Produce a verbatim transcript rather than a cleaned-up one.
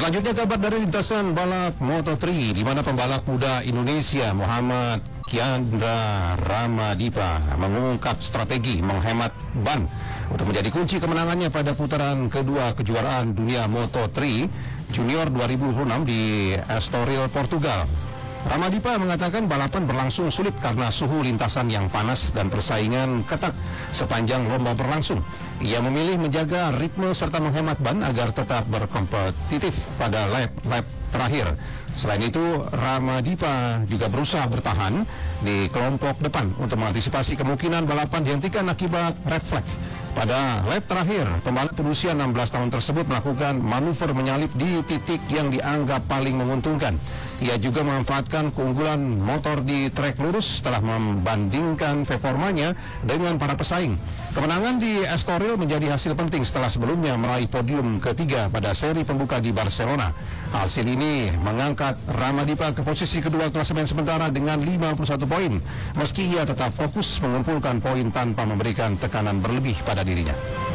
Selanjutnya kabar dari lintasan balap Moto tiga, di mana pembalap muda Indonesia Muhammad Kiandra Ramadipa mengungkap strategi menghemat ban untuk menjadi kunci kemenangannya pada putaran kedua kejuaraan dunia Moto tiga Junior dua ribu dua puluh enam di Estoril, Portugal. Ramadipa mengatakan balapan berlangsung sulit karena suhu lintasan yang panas dan persaingan ketat sepanjang lomba berlangsung. Ia memilih menjaga ritme serta menghemat ban agar tetap berkompetitif pada lap-lap terakhir. Selain itu, Ramadipa juga berusaha bertahan di kelompok depan untuk mengantisipasi kemungkinan balapan dihentikan akibat red flag. Pada lap terakhir, pembalap berusia enam belas tahun tersebut melakukan manuver menyalip di titik yang dianggap paling menguntungkan. Ia juga memanfaatkan keunggulan motor di trek lurus setelah membandingkan performanya dengan para pesaing. Kemenangan di Estoril menjadi hasil penting setelah sebelumnya meraih podium ketiga pada seri pembuka di Barcelona. Hasil ini mengangkat Ramadipa ke posisi kedua klasemen sementara dengan lima puluh satu poin, meski ia tetap fokus mengumpulkan poin tanpa memberikan tekanan berlebih pada dirinya.